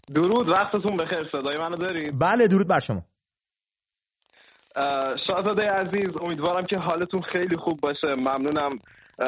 درود، وقتتون بخیر. صدای منو دارید؟ بله درود بر شما. شاهزاده عزیز، امیدوارم که حالتون خیلی خوب باشه. ممنونم.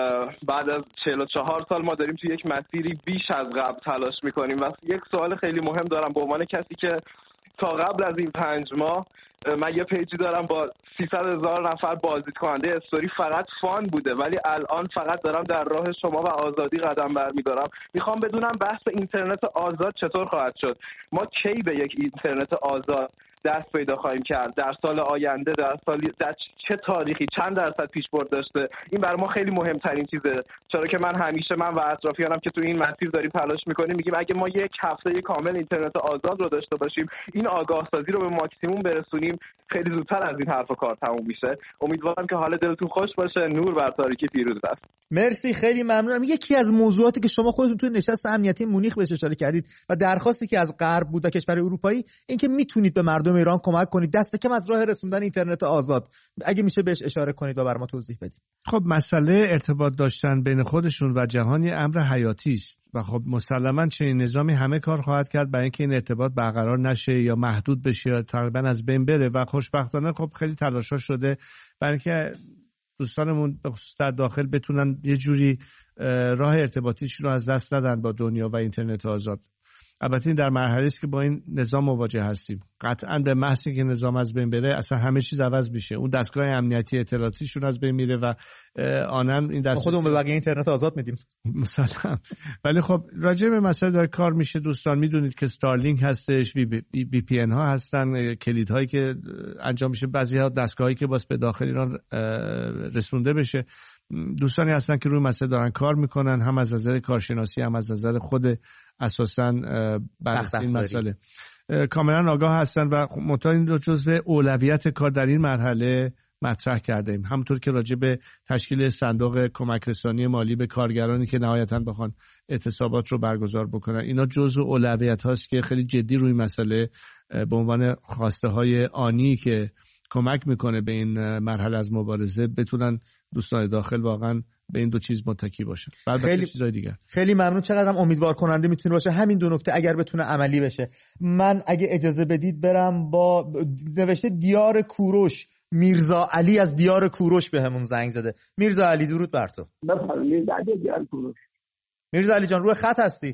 بعد از 44 سال ما داریم توی یک مسیری بیش از قبل تلاش میکنیم و یک سوال خیلی مهم دارم به عنوان کسی که تا قبل از این 5 ماه من یه پیجی دارم با 300,000 نفر بازدید کننده استوری، فقط فان بوده، ولی الان فقط دارم در راه شما و آزادی قدم برمیدارم. میخوام بدونم بحث اینترنت آزاد چطور خواهد شد؟ ما کی به یک اینترنت آزاد دست پیدا خواهیم کرد؟ در سال آینده، در چه تاریخی، چند درصد پیشبرد داشته؟ این برای ما خیلی مهمترین چیزه، چرا که من و اطرافیانم که تو این مسیر داریم تلاش میکنیم میگیم اگه ما یک هفته کامل اینترنت آزاد رو داشته باشیم، این آگاه سازی رو به ماکسیموم برسونیم، خیلی زودتر از این حرف و کار تموم میشه. امیدوارم که حال دلتون خوش باشه. نور بر تاریکی پیروز است. مرسی، خیلی ممنونم. یکی از موضوعاتی که شما خودتون توی نشست امنیتی مونیخ بهش اشاره کردید و درخواستی که از غرب بود و کشورهای اروپایی، این که میتونید به مردم ایران کمک کنید دست کم از راه رسوندن اینترنت آزاد، اگه میشه بهش اشاره کنید و برام توضیح بدید. خب مسئله ارتباط داشتن بین خودشون و جهان امر حیاتی است و خب مسلماً چنین نظامی همه کار خواهد کرد برای اینکه این ارتباط برقرار نشه یا محدود بشه یا تقریباً از بین بره و خوشبختانه خب خیلی تلاش‌ها شده برای اینکه دوستانمون به خصوص در داخل بتونن یه جوری راه ارتباطیشون رو از دست ندن با دنیا و اینترنت آزاد. البته این در مرحله است که با این نظام مواجه هستیم. قطعاً به محض اینکه نظام از بین بره اصلا همه چیز عوض میشه. اون دستگاه امنیتی اطلاعاتیشون از بین میره و آنم این دستگاه خودمون به بقیه اینترنت آزاد میدیم مثلا. ولی خب راجع به مسئله داره کار میشه دوستان. میدونید که استارلینک هستش، وی پی ان ها هستن، کلیدهایی که انجام میشه، بعضی ها دستگاهایی که واسه به داخل ایران رسونده بشه. دوستانی هستن که روی مسئله دارن کار میکنن، هم از نظر کارشناسی هم از نظر خود اساساً بررسی این مسئله کاملا آگاه هستن و منتها این جزء اولویت کار در این مرحله مطرح کرده ایم. همونطور که راجع به تشکیل صندوق کمک رسانی مالی به کارگرانی که نهایتاً بخوان اعتصابات رو برگزار بکنن، اینا جزء اولویت هاست که خیلی جدی روی مسئله به عنوان خواسته های آنی که کمک میکنه به این مرحله از مبارزه بتونن دوستان داخل واقعا به این دو چیز متکی باشن. خیلی چیزای دیگه. خیلی ممنون. چقدرم امیدوار کننده میتونه باشه همین دو نکته اگر بتونه عملی بشه. من اگه اجازه بدید برم با نوشته دیار کوروش، میرزا علی از دیار کوروش بهمون زنگ زده. میرزا علی درود بر تو. بفرمایید. دیار کوروش. میرزا علی جان روی خط هستی؟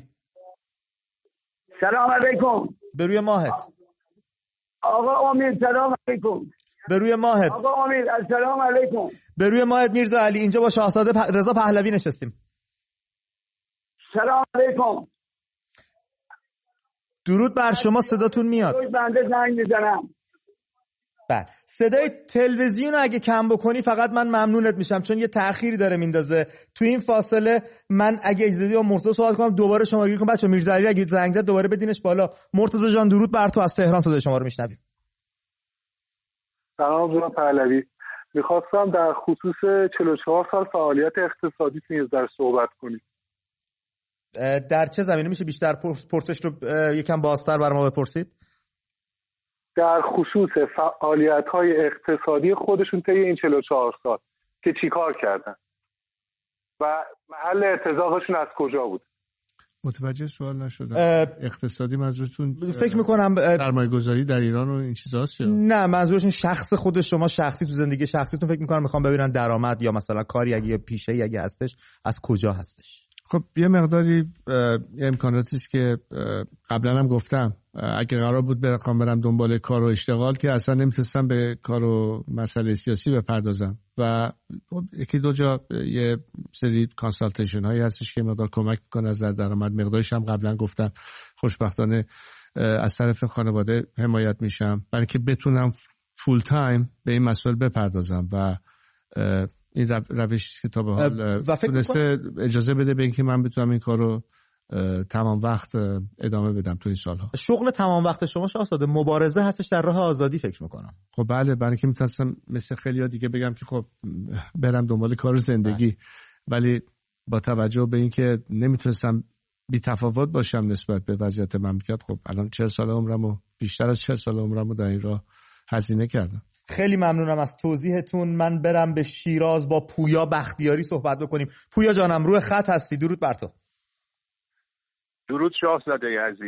سلام علیکم. به روی ماهت. آقا امید سلام علیکم. به روی ماهت. آقا امید السلام علیکم. به روی ماهت میرزا علی. اینجا با شاهزاده رضا پهلوی نشستیم. سلام علیکم. درود بر شما. صداتون میاد. بنده زنگ میزنم. بله. صدای تلویزیون رو اگه کم بکنی فقط من ممنونت میشم، چون یه تأخیری داره میندازه. تو این فاصله من اگه اجازه بدید با مرتضی صحبت کنم، دوباره شما گیر کنم. بچه‌ها میرزا علی اگه زنگ زد دوباره بدینش بالا. مرتضی جان درود بر تو. از تهران صدای شما رو میشنویم. سلام جناب پهلوی. میخواستم در خصوص 44 سال فعالیت اقتصادی نیز در صحبت کنید. در چه زمینه میشه بیشتر پرسش رو یکم بازتر برام بپرسید؟ در خصوص فعالیت‌های اقتصادی خودشون طی این 44 سال که چیکار کردن و محل ارتزاقشون از کجا بود؟ متوجه سوال نشدم. اقتصادی منظورتون فکر میکنم سرمایه گذاری در ایران و این چیزاست یا نه منظورشون شخص خود شما، شخصی تو زندگی شخصیتون فکر میکنم میخوام ببینن درآمد یا مثلا کاری اگه پیشه‌ای اگه هستش از کجا هستش. خب یه مقداری امکاناتی است که قبلا هم گفتم اگه قرار بود برم دنبال کار و اشتغال که اصلا نمیتونستم به کار و مسئله سیاسی بپردازم و یکی دو جا یه سری کانسالتیشن هایی هستش که مقدار کمک میکنه از درآمد. مقدارش هم قبلا گفتم خوشبختانه از طرف خانواده حمایت میشم برای که بتونم فول تایم به این مسائل بپردازم و این روشی که تا به حال تونسته اجازه بده به اینکه من بتونم این کار رو تمام وقت ادامه بدم تو این سالها. شغل تمام وقت شما شاهزاده مبارزه هستش در راه آزادی فکر میکنم. خب بله، برای اینکه میتونستم مثل خیلی‌ها دیگه بگم که خب برم دنبال کار زندگی ولی با توجه به اینکه نمیتونستم بی تفاوت باشم نسبت به وضعیت مملکت، خب الان 40 سال عمرمو بیشتر از 40 سال عمرمو در این راه هزینه کردم. خیلی ممنونم از توضیحتون. من برم به شیراز با پویا بختیاری صحبت بکنیم. پویا جانم روی خط هستی. درود بر تو. درود شاهزاده عزیز.